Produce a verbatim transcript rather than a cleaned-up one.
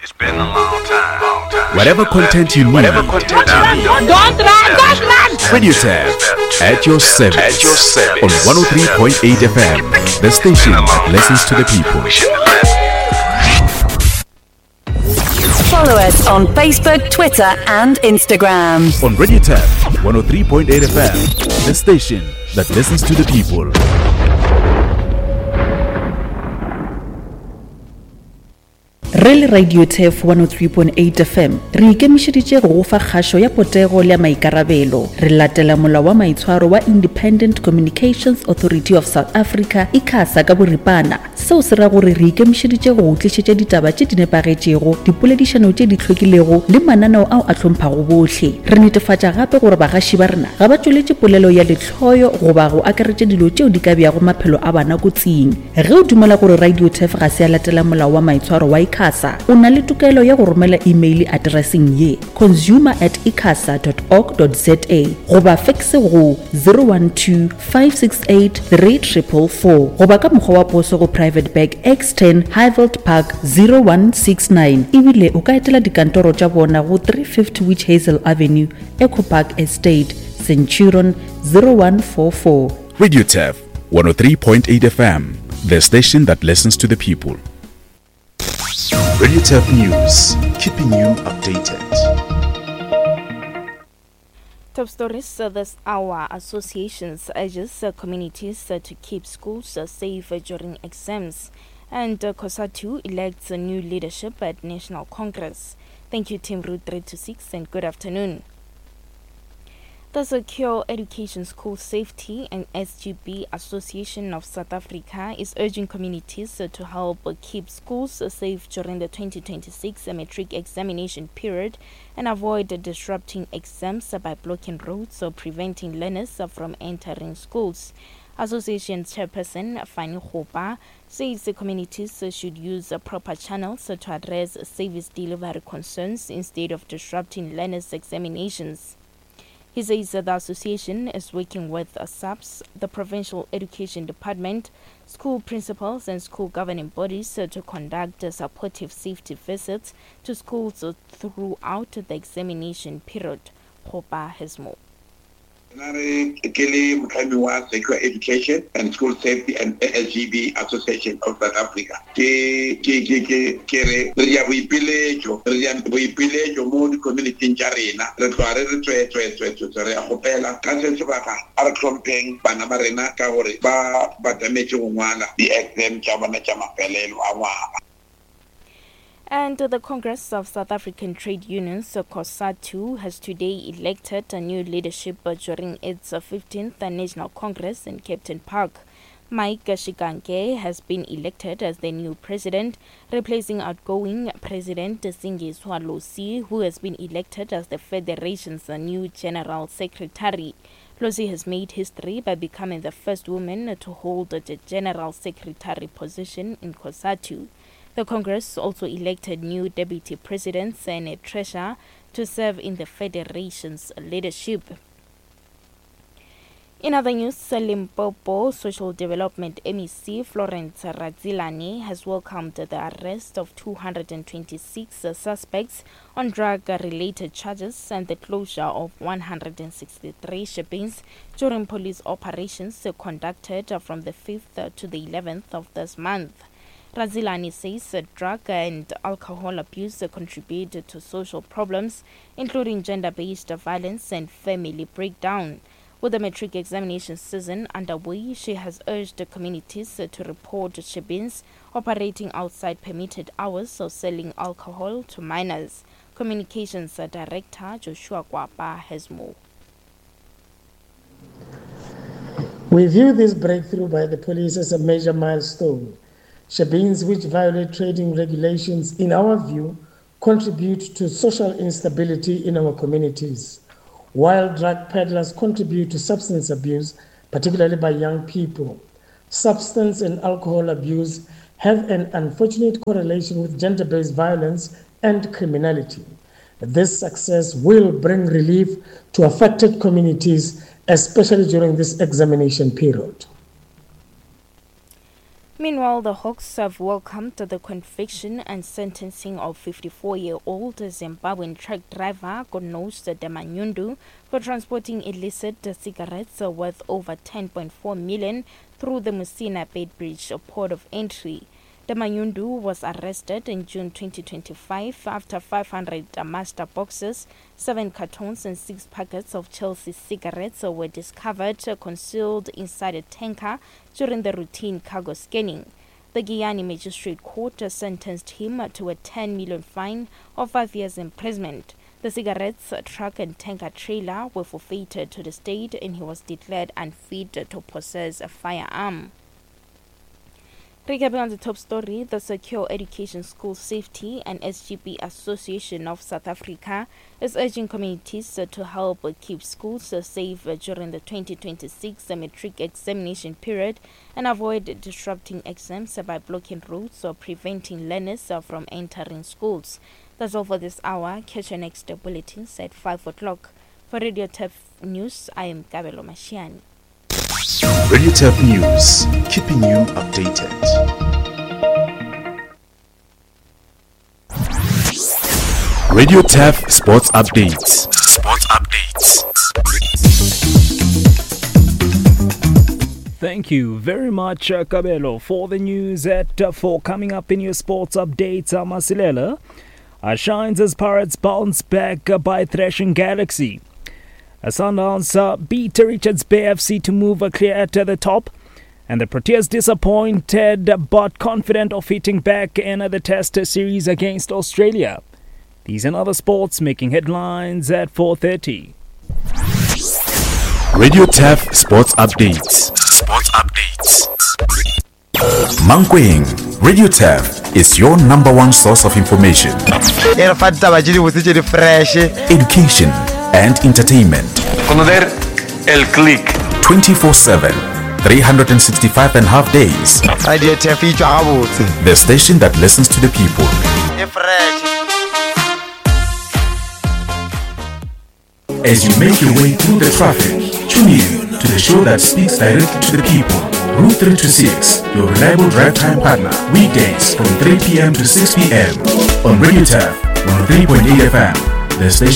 It's been a long time. Long time. Whatever content you need. Whatever content you need. Don't run, don't run. Radio Tab at your service. At your service. On one oh three point eight F M, the station that listens to the people. We shouldn't have left. Follow us on Facebook, Twitter, and Instagram. On Radio Tab one oh three point eight F M, the station that listens to the people. Rele Radio T F one oh three point eight F M re ikemišeditše go fa kgašo ya potego le maikarabelo re latela molao wa maitshwaro wa Independent Communications Authority of South Africa ICASA ka boripana seo se ra gore re ikemišeditše go tlišetša ditaba tše di nepagetšego dipoledišano tše di hlwekilego le mananeo ao a hlomphang bohle re netefatša gape gore bagaši ba rena ga ba tšweletše polelo ya letlhoyo goba go akaretša dilo tšeo di ka bjago maphelo a bana kotsing ge o dumela gore Radio T F ga se a latela molao wa maitshwaro wa ICASA o na le tokelo ya go romela email addressing ye consumer at icasa dot org dot za goba faxe go zero one two five six eight three four four four goba ka mokgwa wa poso go Private Bag X ten Highveld Park zero one six nine ebile o ka etela dikantoro tša bona go three fifty Witch Hazel Avenue, Eco Park Estate, Centurion zero one four four. Radio Tab one oh three point eight F M, the station that listens to the people. Radio Tab News, keeping you updated. Top stories uh, this hour. Associations urges uh, communities uh, to keep schools uh, safe uh, during exams. And uh, COSATU elects a new leadership at National Congress. Thank you, Team Route three two six, and good afternoon. The Secure Education School Safety and S G B Association of South Africa is urging communities uh, to help uh, keep schools uh, safe during the twenty twenty-six uh, matric examination period and avoid uh, disrupting exams uh, by blocking roads or preventing learners uh, from entering schools. Association Chairperson Fanny Hopa says the communities uh, should use uh, proper channels uh, to address service delivery concerns instead of disrupting learners' examinations. He says that the association is working with uh, S A P S, the Provincial Education Department, school principals and school governing bodies uh, to conduct uh, supportive safety visits to schools uh, throughout the examination period. Hopa has more. Secure Education and School Safety and S G B Association of South Africa. Ke ke ke ke ke re re ya boipiletšo re ya boipiletšo mo di-community tša rena re tloa re re tswe tswe tswe tswe re ya gopela ka se sebaka a re tlhompheng bana ba rena ka gore ba ba tametše go ngwala di-exam tša bona tša mafelelo a ngwaga. And uh, the Congress of South African Trade Unions, uh, COSATU, has today elected a new leadership uh, during its uh, fifteenth uh, National Congress in Captain Park. Mike Shiganke has been elected as the new president, replacing outgoing President Zingiswa Losi, who has been elected as the Federation's uh, new General Secretary. Losi has made history by becoming the first woman uh, to hold the General Secretary position in COSATU. The Congress also elected new deputy presidents and a treasurer to serve in the Federation's leadership. In other news, Limpopo Social Development M E C Florence Radzilani has welcomed the arrest of two hundred twenty-six suspects on drug-related charges and the closure of one hundred sixty-three ship-ins during police operations conducted from the fifth to the eleventh of this month. Razilani says uh, drug and alcohol abuse uh, contribute to social problems, including gender-based violence and family breakdown. With the matric examination season underway, she has urged the communities uh, to report ship-ins operating outside permitted hours or selling alcohol to minors. Communications uh, Director Joshua Kwapa has more. We view this breakthrough by the police as a major milestone. Shebins which violate trading regulations, in our view, contribute to social instability in our communities, while drug peddlers contribute to substance abuse, particularly by young people. Substance and alcohol abuse have an unfortunate correlation with gender-based violence and criminality. This success will bring relief to affected communities, especially during this examination period. Meanwhile, the Hawks have welcomed the conviction and sentencing of fifty-four-year-old Zimbabwean truck driver Konos Damanyundu for transporting illicit cigarettes worth over ten point four million dollars through the Musina Beitbridge port of entry. Damanyundu was arrested in June twenty twenty-five after five hundred master boxes, seven cartons and six packets of Chelsea cigarettes were discovered concealed inside a tanker during the routine cargo scanning. The Giyani Magistrate Court sentenced him to a ten million fine or five years imprisonment. The cigarettes, truck and tanker trailer were forfeited to the state and he was declared unfit to possess a firearm. Recapping on the top story, the Secure Education School Safety and S G B Association of South Africa is urging communities to help keep schools safe during the twenty twenty-six matric examination period and avoid disrupting exams by blocking routes or preventing learners from entering schools. That's all for this hour. Catch your next bulletins at five o'clock. For Radio T E F News, I am Kabelo Mashiani. Radio T E F News, keeping you updated. Radio T E F Sports Updates. Sports Updates. Thank you very much, uh, Kabelo, for the news at uh, four. Coming up in your sports updates, uh, Masilela uh, shines as Pirates bounce back uh, by thrashing Galaxy. Sundowns uh, beat Richards Bay F C to move uh, clear at uh, the top, and the Proteas disappointed uh, but confident of hitting back in uh, the Test series against Australia. These and other sports making headlines at four thirty. Radio T E F Sports Updates. Sports Updates. Mankweng, Radio T E F is your number one source of information, education and entertainment. Conocer el click. twenty-four seven, three hundred sixty-five and a half days. The station that listens to the people. As you make your way through the traffic, tune in to the show that speaks directly to the people. Route three two six, your reliable drive time partner. Weekdays from three p.m. to six p.m. on Radio T E F one oh three point eight F M. The station